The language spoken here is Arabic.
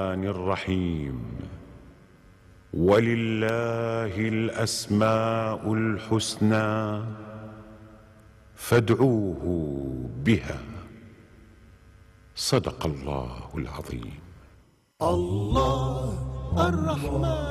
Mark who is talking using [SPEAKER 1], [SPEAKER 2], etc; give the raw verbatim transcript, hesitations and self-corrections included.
[SPEAKER 1] الرحيم. ولله الأسماء الحسنى فادعوه بها. صدق الله العظيم.
[SPEAKER 2] الله الرحمن